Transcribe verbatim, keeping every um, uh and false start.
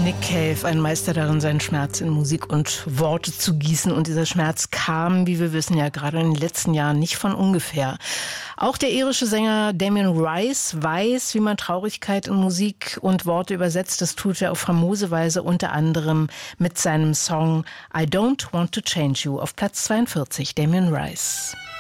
Nick Cave, ein Meister darin, seinen Schmerz in Musik und Worte zu gießen. Und dieser Schmerz kam, wie wir wissen, ja gerade in den letzten Jahren nicht von ungefähr. Auch der irische Sänger Damien Rice weiß, wie man Traurigkeit in Musik und Worte übersetzt. Das tut er auf famose Weise, unter anderem mit seinem Song I Don't Want to Change You auf Platz zweiundvierzig. Damien Rice.